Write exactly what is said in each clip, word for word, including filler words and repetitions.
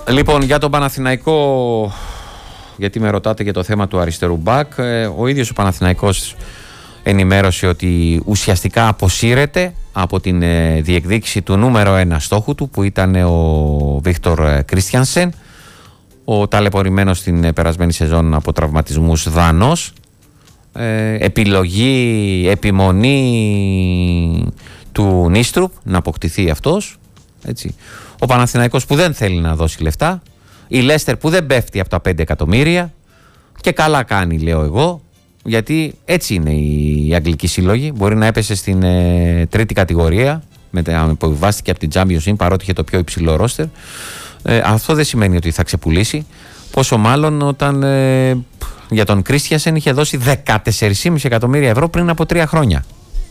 Λοιπόν, για τον Παναθηναϊκό, γιατί με ρωτάτε για το θέμα του αριστερού μπακ, ο ίδιος ο Παναθηναϊκός ενημέρωσε ότι ουσιαστικά αποσύρεται από την διεκδίκηση του νούμερο ένα στόχου του, που ήταν ο Βίκτορ Κρίστιανσεν, ο ταλαιπωρημένος στην περασμένη σεζόν από τραυματισμούς Δανός. Ε, επιλογή, επιμονή του Νίστρουπ να αποκτηθεί αυτός, έτσι. Ο Παναθηναϊκός που δεν θέλει να δώσει λεφτά, η Λέστερ που δεν πέφτει από τα πέντε εκατομμύρια, και καλά κάνει, λέω εγώ, γιατί έτσι είναι η αγγλική σύλλογη. Μπορεί να έπεσε στην ε, τρίτη κατηγορία, που βάστηκε από την Championship, παρότι είχε το πιο υψηλό ρόστερ. Ε, αυτό δεν σημαίνει ότι θα ξεπουλήσει, πόσο μάλλον όταν ε, για τον Κρίστιανσεν είχε δώσει δεκατέσσερα κόμμα πέντε εκατομμύρια ευρώ πριν από τρία χρόνια.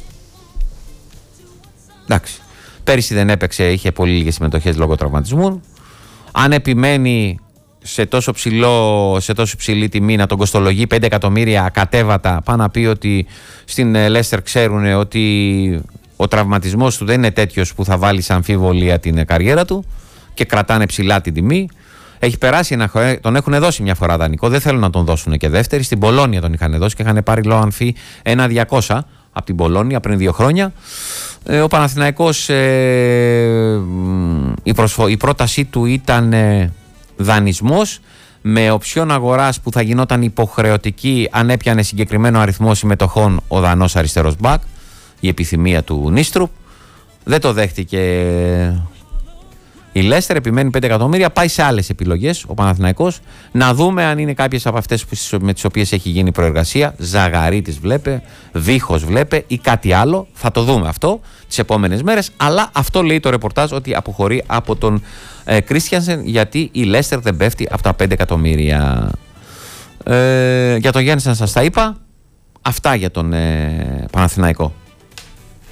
Εντάξει. Πέρυσι δεν έπαιξε, είχε πολύ λίγες συμμετοχές λόγω τραυματισμού. Αν επιμένει σε τόσο, ψηλό, σε τόσο ψηλή τιμή να τον κοστολογεί πέντε εκατομμύρια ακατέβατα, πάνω να πει ότι στην Λέστερ ξέρουν ότι ο τραυματισμός του δεν είναι τέτοιος που θα βάλει σε αμφιβολία την καριέρα του και κρατάνε ψηλά την τιμή. Έχει περάσει ένα χρόνο, τον έχουν δώσει μια φορά δανεικό, δεν θέλουν να τον δώσουν και δεύτερη. Στην Πολόνια τον είχαν δώσει και είχαν πάρει λόγω αμφί ένα διακόσια από την Πολόνια πριν δύο χρόνια. Ε, ο Παναθηναϊκός, ε, η, προσφο... η πρότασή του ήταν ε, δανεισμός με οψιόν αγοράς που θα γινόταν υποχρεωτική αν έπιανε συγκεκριμένο αριθμό συμμετοχών ο Δανός αριστερός μπακ, η επιθυμία του Νίστρουπ. Δεν το δέχτηκε η Λέστερ, επιμένει πέντε εκατομμύρια, πάει σε άλλες επιλογές ο Παναθηναϊκός. Να δούμε αν είναι κάποιες από αυτές με τις οποίες έχει γίνει προεργασία. Ζαγαρίτης βλέπε, Βίχος βλέπε ή κάτι άλλο. Θα το δούμε αυτό τις επόμενες μέρες. Αλλά αυτό λέει το ρεπορτάζ, ότι αποχωρεί από τον ε, Κρίστιανσεν, γιατί η Λέστερ δεν πέφτει από τα πέντε εκατομμύρια. Ε, για τον Γιάννη σας τα είπα. Αυτά για τον ε, Παναθηναϊκό.